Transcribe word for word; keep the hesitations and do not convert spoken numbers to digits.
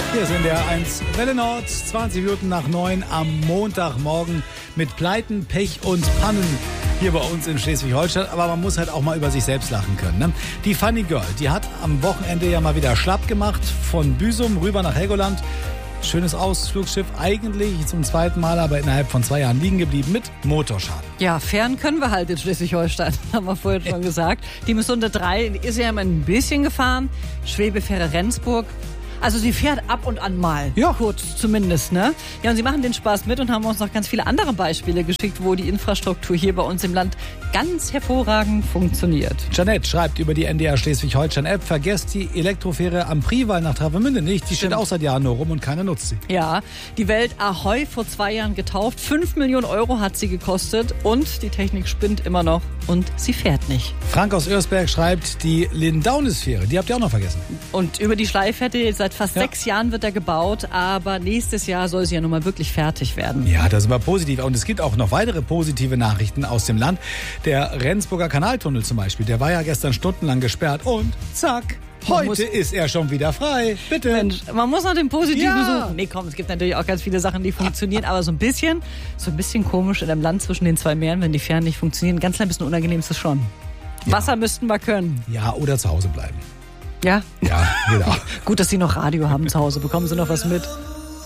Hier sind der eins Welle Nord, zwanzig Minuten nach neun am Montagmorgen mit Pleiten, Pech und Pannen hier bei uns in Schleswig-Holstein. Aber man muss halt auch mal über sich selbst lachen können. Ne? Die Funny Girl, die hat am Wochenende ja mal wieder schlapp gemacht von Büsum rüber nach Helgoland. Schönes Ausflugsschiff, eigentlich zum zweiten Mal, aber innerhalb von zwei Jahren liegen geblieben mit Motorschaden. Ja, fern können wir halt in Schleswig-Holstein, haben wir vorhin schon gesagt. Die Missunde drei ist ja immer ein bisschen gefahren. Schwebefähre Rendsburg. Also sie fährt ab und an mal, ja. kurz zumindest, ne? Ja, und sie machen den Spaß mit und haben uns noch ganz viele andere Beispiele geschickt, wo die Infrastruktur hier bei uns im Land ganz hervorragend funktioniert. Janette schreibt über die N D R Schleswig-Holstein-App, vergesst die Elektrofähre am Priwall nach Travemünde nicht. Die steht auch seit Jahren nur rum und keiner nutzt sie. Ja, die Welt Ahoi vor zwei Jahren getauft. Fünf Millionen Euro hat sie gekostet und die Technik spinnt immer noch und sie fährt nicht. Frank aus Örsberg schreibt, die Lindaunis-Fähre, die habt ihr auch noch vergessen. Und über die Schleifhette, jetzt seit fast ja. sechs Jahren wird er gebaut, aber nächstes Jahr soll sie ja nun mal wirklich fertig werden. Ja, das ist aber positiv. Und es gibt auch noch weitere positive Nachrichten aus dem Land. Der Rendsburger Kanaltunnel zum Beispiel, der war ja gestern stundenlang gesperrt und zack, heute ist er schon wieder frei. Bitte. Mensch, man muss noch den Positiven ja. suchen. Nee, komm, es gibt natürlich auch ganz viele Sachen, die funktionieren, aber so ein bisschen, so ein bisschen komisch in einem Land zwischen den zwei Meeren, wenn die Fähren nicht funktionieren. Ganz klein bisschen unangenehm ist es schon. Ja. Wasser müssten wir können. Ja, oder zu Hause bleiben. Ja? Ja, genau. Gut, dass Sie noch Radio haben zu Hause. Bekommen Sie noch was mit?